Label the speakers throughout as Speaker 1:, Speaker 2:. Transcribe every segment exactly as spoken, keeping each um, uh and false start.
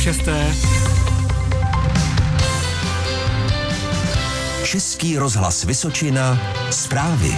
Speaker 1: šesté.
Speaker 2: Český rozhlas Vysočina, zprávy.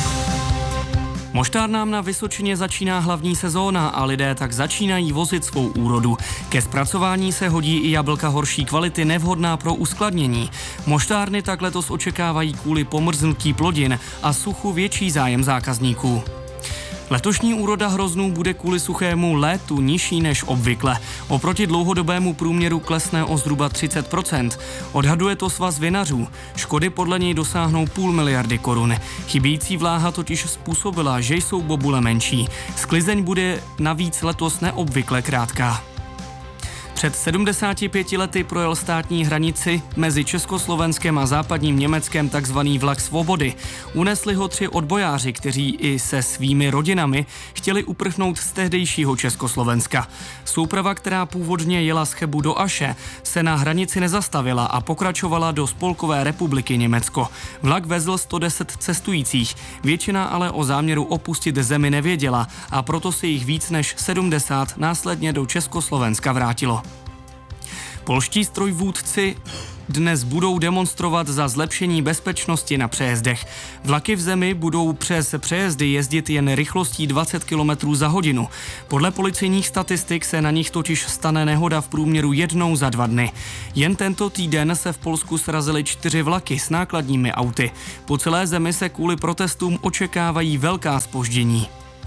Speaker 1: Moštárnám na Vysočině začíná hlavní sezóna a lidé tak začínají vozit svou úrodu. Ke zpracování se hodí i jablka horší kvality, nevhodná pro uskladnění. Moštárny tak letos očekávají kvůli pomrznutí plodin a suchu větší zájem zákazníků. Letošní úroda hroznů bude kvůli suchému létu nižší než obvykle. Oproti dlouhodobému průměru klesne o zhruba třicet procent. Odhaduje to Svaz vinařů. Škody podle něj dosáhnou půl miliardy korun. Chybějící vláha totiž způsobila, že jsou bobule menší. Sklizeň bude navíc letos neobvykle krátká. Před sedmdesáti pěti lety projel státní hranici mezi Československem a západním Německem takzvaný vlak svobody. Unesli ho tři odbojáři, kteří i se svými rodinami chtěli uprchnout z tehdejšího Československa. Souprava, která původně jela z Chebu do Aše, se na hranici nezastavila a pokračovala do Spolkové republiky Německo. Vlak vezl sto deset cestujících, většina ale o záměru opustit zemi nevěděla a proto se jich víc než sedmdesát následně do Československa vrátilo. Polští strojvůdci dnes budou demonstrovat za zlepšení bezpečnosti na přejezdech. Vlaky v zemi budou přes přejezdy jezdit jen rychlostí dvacet kilometrů za hodinu. Podle policejních statistik se na nich totiž stane nehoda v průměru jednou za dva dny. Jen tento týden se v Polsku srazily čtyři vlaky s nákladními auty. Po celé zemi se kvůli protestům očekávají velká zpoždění.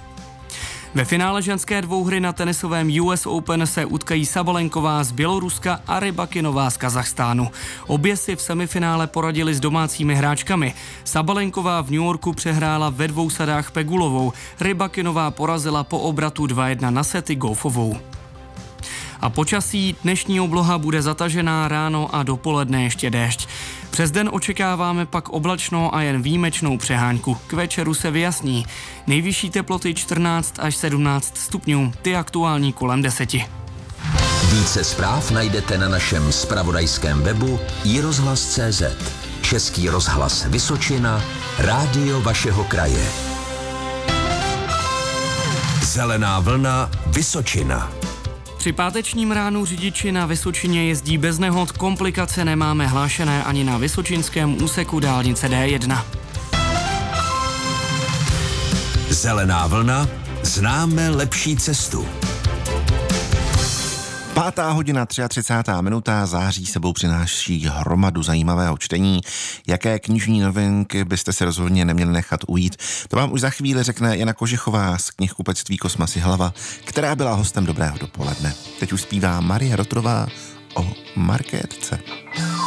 Speaker 1: Ve finále ženské dvouhry na tenisovém U S Open se utkají Sabalenková z Běloruska a Rybakinová z Kazachstánu. Obě si v semifinále poradili s domácími hráčkami. Sabalenková v New Yorku přehrála ve dvou sadách Pegulovou, Rybakinová porazila po obratu dva jedna na sety Goffovou. A počasí: dnešní obloha bude zatažená, ráno a dopoledne ještě déšť. Přes den očekáváme pak oblačno a jen výjimečnou přehánku. K večeru se vyjasní. Nejvyšší teploty čtrnáct až sedmnáct stupňů, ty aktuální kolem deseti.
Speaker 2: Více zpráv najdete na našem zpravodajském webu i rozhlas tečka cé zet. Český rozhlas Vysočina, rádio vašeho kraje. Zelená vlna Vysočina.
Speaker 1: Při pátečním ránu řidiči na Vysočině jezdí bez nehod, komplikace nemáme hlášené ani na vysočinském úseku dálnice D jedna.
Speaker 2: Zelená vlna, známe lepší cestu.
Speaker 3: Pátá hodina, třicátá třetí minuta, září sebou přináší hromadu zajímavého čtení. Jaké knižní novinky byste se rozhodně neměli nechat ujít? To vám už za chvíli řekne Jana Kožichová z knihkupectví Kosmas Jihlava, která byla hostem Dobrého dopoledne. Teď už zpívá Marie Rotrová o Markétce.